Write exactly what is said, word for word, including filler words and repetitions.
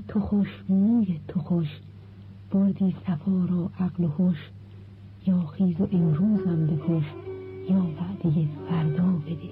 تو خوش موی تو خوش، بردی صفا را عقل و هوش. یا خیز و امروزم بکش، یا وعده